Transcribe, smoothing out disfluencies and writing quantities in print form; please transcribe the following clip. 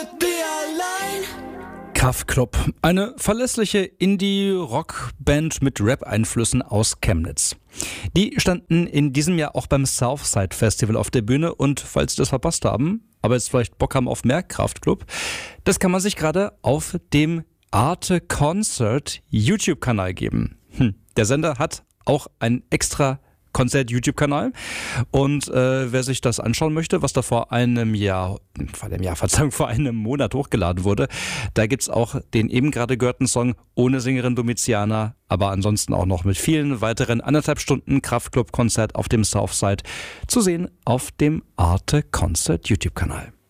Kraftklub, eine verlässliche Indie-Rock-Band mit Rap-Einflüssen aus Chemnitz. Die standen in diesem Jahr auch beim Southside Festival auf der Bühne und falls Sie das verpasst haben, aber jetzt vielleicht Bock haben auf mehr Kraftklub, das kann man sich gerade auf dem Arte Concert YouTube-Kanal geben. Der Sender hat auch einen extra Konzert-YouTube-Kanal und wer sich das anschauen möchte, was da vor einem Monat hochgeladen wurde, da gibt's auch den eben gerade gehörten Song ohne Sängerin Domiziana, aber ansonsten auch noch mit vielen weiteren 1,5 Stunden Kraftklub-Konzert auf dem Southside zu sehen auf dem Arte Concert YouTube-Kanal.